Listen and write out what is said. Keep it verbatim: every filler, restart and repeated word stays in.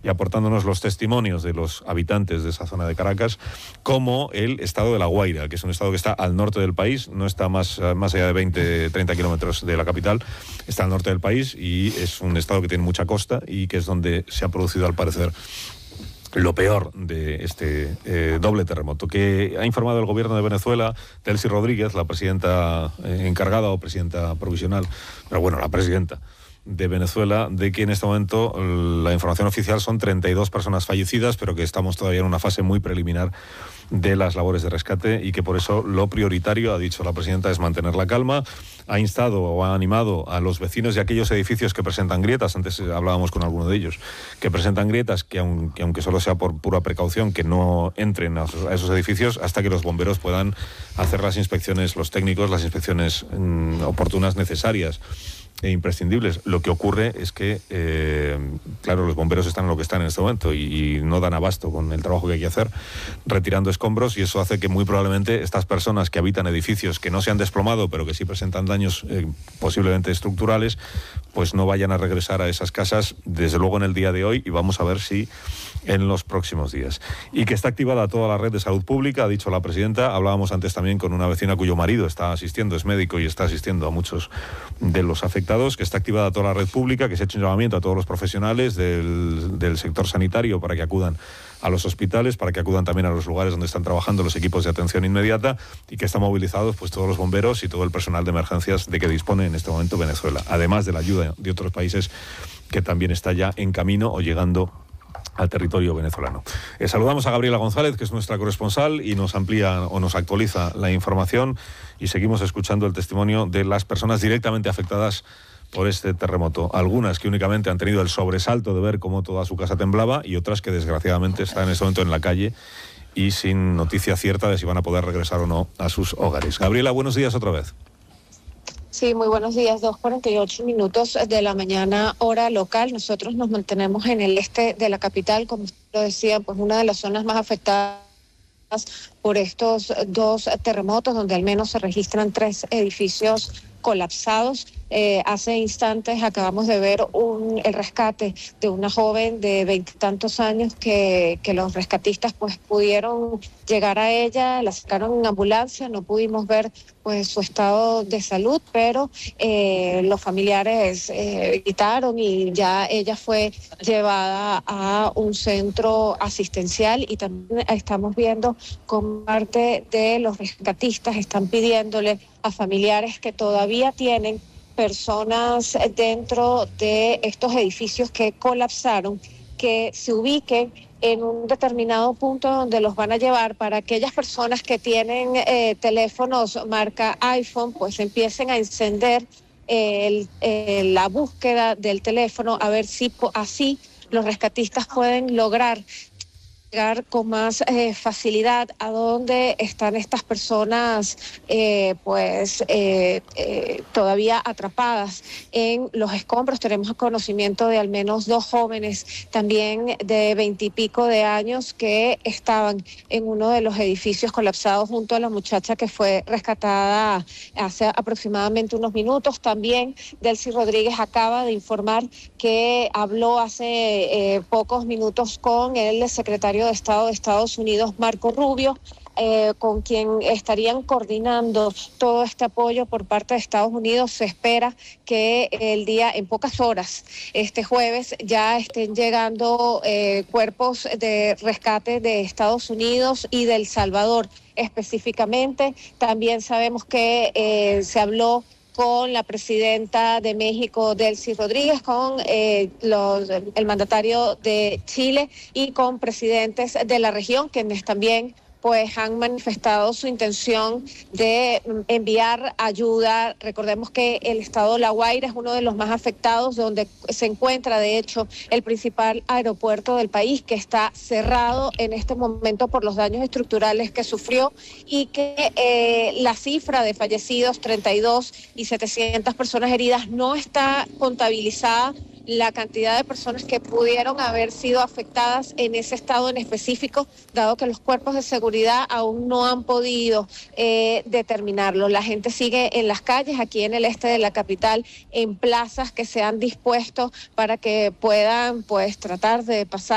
y aportándonos los testimonios de los habitantes de esa zona de Caracas, como el estado de La Guaira, que es un estado que está al norte del país, no está más, más allá de veinte, treinta kilómetros de la capital, está al norte del país y es un estado que tiene mucha costa y que es donde se ha producido, al parecer, lo peor de este eh, doble terremoto, que ha informado el gobierno de Venezuela. Delcy Rodríguez, la presidenta eh, encargada o presidenta provisional, pero bueno, la presidenta de Venezuela, de que en este momento la información oficial son treinta y dos personas fallecidas, pero que estamos todavía en una fase muy preliminar de las labores de rescate y que por eso lo prioritario, ha dicho la presidenta, es mantener la calma. Ha instado o ha animado a los vecinos de aquellos edificios que presentan grietas, antes hablábamos con alguno de ellos, que presentan grietas, que aunque, aunque solo sea por pura precaución, que no entren a esos, a esos edificios hasta que los bomberos puedan hacer las inspecciones, los técnicos, las inspecciones mmm, oportunas, necesarias e imprescindibles. Lo que ocurre es que, eh, claro, los bomberos están en lo que están en este momento y, y no dan abasto con el trabajo que hay que hacer, retirando escombros, y eso hace que muy probablemente estas personas que habitan edificios que no se han desplomado, pero que sí presentan daños eh, posiblemente estructurales, pues no vayan a regresar a esas casas, desde luego en el día de hoy, y vamos a ver si en los próximos días. Y que está activada toda la red de salud pública, ha dicho la presidenta. Hablábamos antes también con una vecina cuyo marido está asistiendo, es médico y está asistiendo a muchos de los afectados, que está activada toda la red pública, que se ha hecho un llamamiento a todos los profesionales del, del sector sanitario para que acudan a los hospitales, para que acudan también a los lugares donde están trabajando los equipos de atención inmediata, y que están movilizados pues todos los bomberos y todo el personal de emergencias de que dispone en este momento Venezuela, además de la ayuda de otros países que también está ya en camino o llegando al territorio venezolano. Eh, saludamos a Gabriela González, que es nuestra corresponsal y nos amplía o nos actualiza la información, y seguimos escuchando el testimonio de las personas directamente afectadas por este terremoto. Algunas que únicamente han tenido el sobresalto de ver cómo toda su casa temblaba, y otras que desgraciadamente están en este momento en la calle y sin noticia cierta de si van a poder regresar o no a sus hogares. Gabriela, buenos días otra vez. Sí, muy buenos días. dos cuarenta y ocho minutos de la mañana, hora local. Nosotros nos mantenemos en el este de la capital, como lo decía, pues una de las zonas más afectadas por estos dos terremotos, donde al menos se registran tres edificios colapsados. Eh, hace instantes acabamos de ver un, el rescate de una joven de veintitantos años que, que los rescatistas pues pudieron llegar a ella, la sacaron en ambulancia, no pudimos ver pues su estado de salud, pero eh, los familiares eh, gritaron y ya ella fue llevada a un centro asistencial, y también estamos viendo como parte de los rescatistas están pidiéndole a familiares que todavía tienen personas dentro de estos edificios que colapsaron, que se ubiquen en un determinado punto donde los van a llevar, para aquellas personas que tienen eh, teléfonos marca iPhone, pues empiecen a encender el, el, la búsqueda del teléfono, a ver si así los rescatistas pueden lograr llegar con más eh, facilidad a donde están estas personas eh, pues eh, eh, todavía atrapadas en los escombros. Tenemos conocimiento de al menos dos jóvenes también de veintipico de años que estaban en uno de los edificios colapsados junto a la muchacha que fue rescatada hace aproximadamente unos minutos. También Delcy Rodríguez acaba de informar que habló hace eh, pocos minutos con el secretario de Estado de Estados Unidos, Marco Rubio, eh, con quien estarían coordinando todo este apoyo por parte de Estados Unidos. Se espera que el día, en pocas horas, este jueves, ya estén llegando eh, cuerpos de rescate de Estados Unidos y de El Salvador específicamente. También sabemos que eh, se habló con la presidenta de México, Delcy Rodríguez, con eh, los, el mandatario de Chile y con presidentes de la región, quienes también pues han manifestado su intención de enviar ayuda. Recordemos que el estado de La Guaira es uno de los más afectados, donde se encuentra de hecho el principal aeropuerto del país, que está cerrado en este momento por los daños estructurales que sufrió, y que eh, la cifra de fallecidos, treinta y dos, y setecientas personas heridas, no está contabilizada la cantidad de personas que pudieron haber sido afectadas en ese estado en específico, dado que los cuerpos de seguridad aún no han podido eh, determinarlo. La gente sigue en las calles, aquí en el este de la capital, en plazas que se han dispuesto para que puedan pues tratar de pasar